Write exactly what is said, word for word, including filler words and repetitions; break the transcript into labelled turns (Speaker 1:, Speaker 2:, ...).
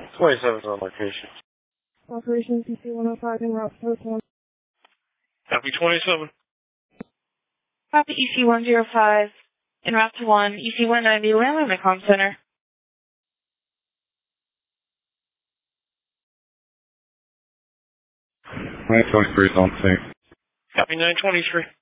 Speaker 1: twenty-seven's on location.
Speaker 2: Operation C C one oh five in route post one.
Speaker 1: Copy twenty-seven.
Speaker 3: Copy E C one oh five en route to one, E C one ninety, land on the comm center.
Speaker 4: nine twenty-three is on scene.
Speaker 1: Copy nine twenty-three.